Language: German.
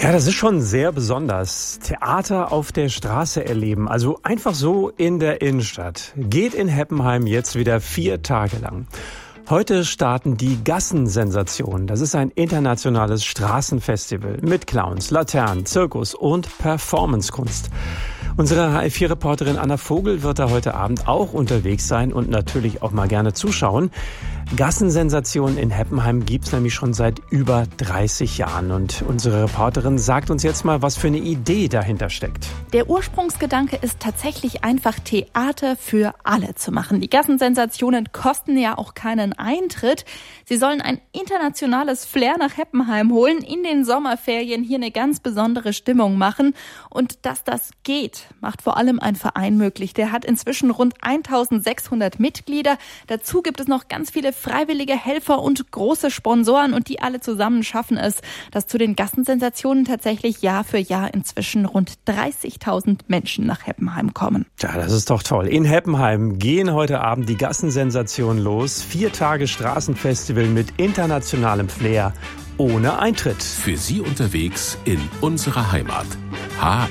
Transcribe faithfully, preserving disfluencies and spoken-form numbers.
Ja, das ist schon sehr besonders. Theater auf der Straße erleben, also einfach so in der Innenstadt. Geht in Heppenheim jetzt wieder vier Tage lang. Heute starten die Gassensensationen. Das ist ein internationales Straßenfestival mit Clowns, Laternen, Zirkus und Performancekunst. Unsere H R vier Reporterin Anna Vogel wird da heute Abend auch unterwegs sein und natürlich auch mal gerne zuschauen. Gassensensationen in Heppenheim gibt's nämlich schon seit über dreißig Jahren. Und unsere Reporterin sagt uns jetzt mal, was für eine Idee dahinter steckt. Der Ursprungsgedanke ist tatsächlich einfach, Theater für alle zu machen. Die Gassensensationen kosten ja auch keinen Eintritt. Sie sollen ein internationales Flair nach Heppenheim holen, in den Sommerferien hier eine ganz besondere Stimmung machen. Und dass das geht, macht vor allem ein Verein möglich. Der hat inzwischen rund eintausendsechshundert Mitglieder. Dazu gibt es noch ganz viele freiwillige Helfer und große Sponsoren, und die alle zusammen schaffen es, dass zu den Gassensensationen tatsächlich Jahr für Jahr inzwischen rund dreißigtausend Menschen nach Heppenheim kommen. Ja, das ist doch toll. In Heppenheim gehen heute Abend die Gassensensationen los. Vier Tage Straßenfestival mit internationalem Flair ohne Eintritt. Für Sie unterwegs in unserer Heimat. H